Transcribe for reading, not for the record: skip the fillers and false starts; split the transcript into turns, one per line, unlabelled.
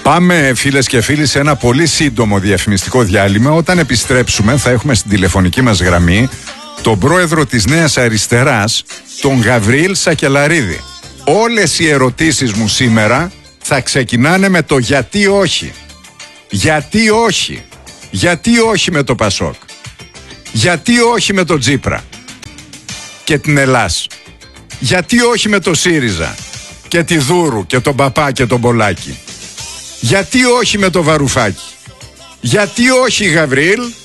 Πάμε, φίλες και φίλοι, σε ένα πολύ σύντομο διαφημιστικό διάλειμμα. Όταν επιστρέψουμε θα έχουμε στην τηλεφωνική μας γραμμή τον πρόεδρο της Νέας Αριστεράς, τον Γαβριήλ Σακελαρίδη. Όλες οι ερωτήσεις μου σήμερα θα ξεκινάνε με το γιατί όχι. Γιατί όχι. Γιατί όχι με το Πασόκ. Γιατί όχι με το Τσίπρα και την Ελλάς. Γιατί όχι με το ΣΥΡΙΖΑ και τη Δούρου και τον Παπά και τον Πολάκη. Γιατί όχι με το Βαρουφάκη. Γιατί όχι, Γαβριήλ.